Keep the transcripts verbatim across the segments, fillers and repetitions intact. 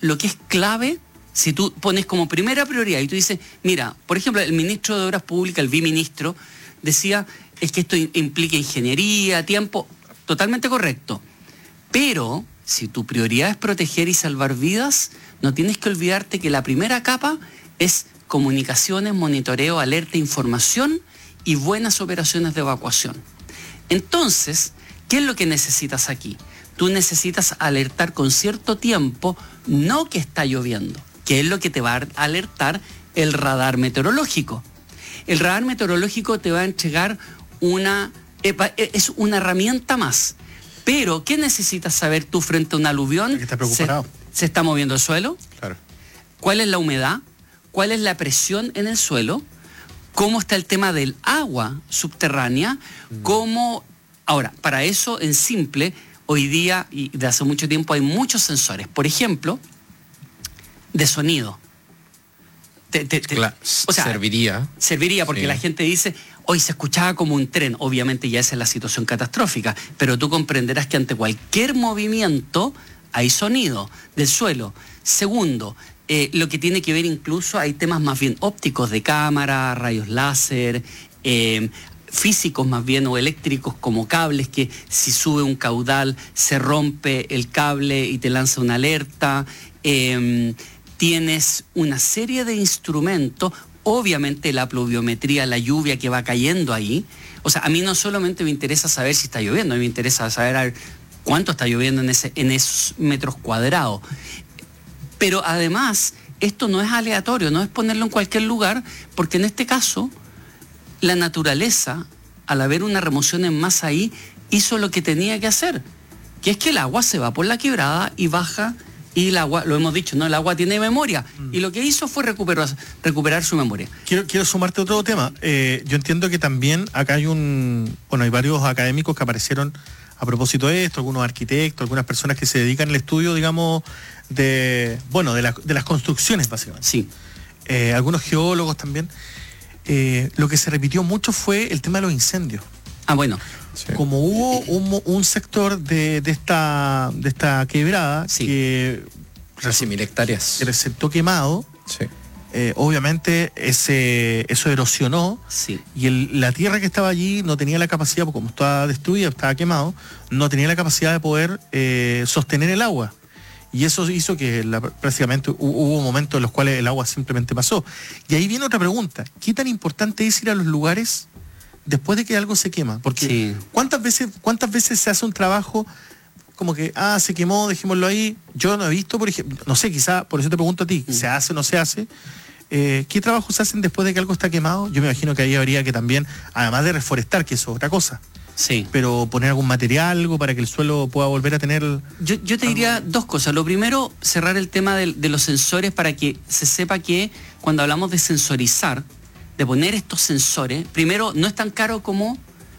lo que es clave, si tú pones como primera prioridad y tú dices, mira, por ejemplo, el ministro de Obras Públicas, el biministro, decía, es que esto implica ingeniería, tiempo, totalmente correcto. Pero si tu prioridad es proteger y salvar vidas, no tienes que olvidarte que la primera capa es comunicaciones, monitoreo, alerta, información y buenas operaciones de evacuación. Entonces, ¿qué es lo que necesitas aquí? Tú necesitas alertar con cierto tiempo, no que está lloviendo, que es lo que te va a alertar el radar meteorológico. El radar meteorológico te va a entregar una, es una herramienta más. Pero, ¿qué necesitas saber tú frente a un aluvión? Que está preocupado. ¿Se, ¿Se está moviendo el suelo? Claro. ¿Cuál es la humedad? ¿Cuál es la presión en el suelo? ¿Cómo está el tema del agua subterránea? Mm. ¿Cómo? Ahora, para eso, en simple, hoy día y de hace mucho tiempo hay muchos sensores. Por ejemplo, de sonido. Te, te, te, claro, o sea, serviría. Serviría porque sí. La gente dice, hoy se escuchaba como un tren. Obviamente ya esa es la situación catastrófica, pero tú comprenderás que ante cualquier movimiento hay sonido del suelo. Segundo, eh, lo que tiene que ver incluso, hay temas más bien ópticos de cámara, rayos láser, eh, físicos más bien o eléctricos como cables que si sube un caudal se rompe el cable y te lanza una alerta. Eh, tienes una serie de instrumentos, obviamente la pluviometría, la lluvia que va cayendo ahí. O sea, a mí no solamente me interesa saber si está lloviendo, a mí me interesa saber a ver, cuánto está lloviendo en, ese, en esos metros cuadrados. Pero además, esto no es aleatorio, no es ponerlo en cualquier lugar, porque en este caso, la naturaleza, al haber una remoción en masa ahí, hizo lo que tenía que hacer, que es que el agua se va por la quebrada y baja. Y el agua, lo hemos dicho, ¿no? El agua tiene memoria. Mm. Y lo que hizo fue recuperar, recuperar su memoria. Quiero, quiero sumarte a otro tema. Eh, yo entiendo que también acá hay un... Bueno, hay varios académicos que aparecieron a propósito de esto, algunos arquitectos, algunas personas que se dedican al estudio, digamos, de... Bueno, de, la, de las construcciones, básicamente. Sí. Eh, algunos geólogos también. Eh, lo que se repitió mucho fue el tema de los incendios. Ah, bueno. Sí. Como hubo un, un sector de, de, esta, de esta quebrada sí. que casi mil hectáreas que resultó quemado, sí. eh, obviamente ese, eso erosionó sí. y el, la tierra que estaba allí no tenía la capacidad, porque como estaba destruida, estaba quemado, no tenía la capacidad de poder eh, sostener el agua. Y eso hizo que la, prácticamente hubo momentos en los cuales el agua simplemente pasó. Y ahí viene otra pregunta. ¿Qué tan importante es ir a los lugares después de que algo se quema? Porque sí. ¿cuántas veces, cuántas veces se hace un trabajo como que, ah, se quemó, dejémoslo ahí? Yo no he visto, por ejemplo, no sé, quizá, por eso te pregunto a ti, ¿se hace o no se hace? Eh, ¿Qué trabajos se hacen después de que algo está quemado? Yo me imagino que ahí habría que también, además de reforestar, que eso es otra cosa, sí. pero poner algún material, algo para que el suelo pueda volver a tener... Yo, yo te diría algo. Dos cosas. Lo primero, cerrar el tema de, de los sensores para que se sepa que cuando hablamos de sensorizar, de poner estos sensores, primero, no es tan caro como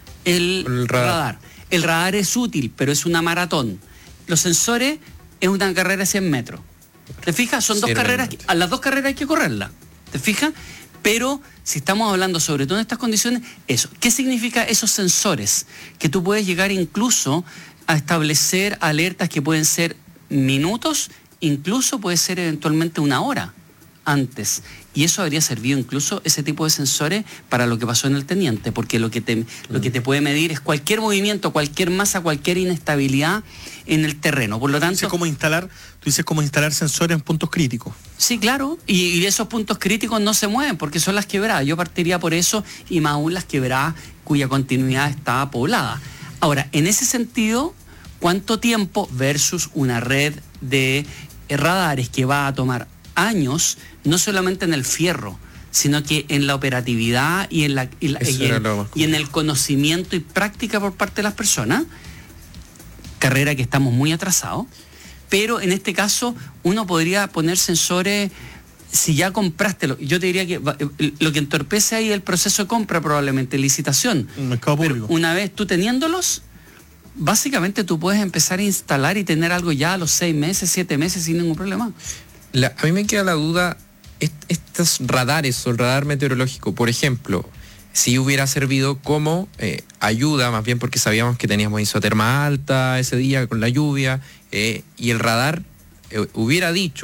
el, el radar. radar. El radar es útil, pero es una maratón. Los sensores es una carrera de cien metros. ¿Te fijas? Son dos sí, carreras, que, a las dos carreras hay que correrlas. ¿Te fijas? Pero si estamos hablando sobre todo en estas condiciones, eso. ¿Qué significa esos sensores? Que tú puedes llegar incluso a establecer alertas que pueden ser minutos, incluso puede ser eventualmente una hora antes. Y eso habría servido incluso ese tipo de sensores para lo que pasó en el Teniente, porque lo que te, lo que te puede medir es cualquier movimiento, cualquier masa, cualquier inestabilidad en el terreno. Por lo tanto, ¿Tú dices cómo instalar, tú dices cómo instalar sensores en puntos críticos? Sí, claro, y, y esos puntos críticos no se mueven porque son las quebradas. Yo partiría por eso, y más aún las quebradas cuya continuidad está poblada. Ahora, en ese sentido, ¿cuánto tiempo versus una red de radares que va a tomar años, no solamente en el fierro, sino que en la operatividad y en, la, y, la, y, en, y en el conocimiento y práctica por parte de las personas? Carrera que estamos muy atrasados, pero en este caso uno podría poner sensores, si ya compraste, yo te diría que lo que entorpece ahí es el proceso de compra, probablemente licitación. Un mercado público. Pero una vez tú teniéndolos, básicamente tú puedes empezar a instalar y tener algo ya a los seis meses, siete meses sin ningún problema. La, a mí me queda la duda, est, estos radares o el radar meteorológico, por ejemplo, si hubiera servido como eh, ayuda, más bien porque sabíamos que teníamos isoterma alta ese día con la lluvia, eh, y el radar eh, hubiera dicho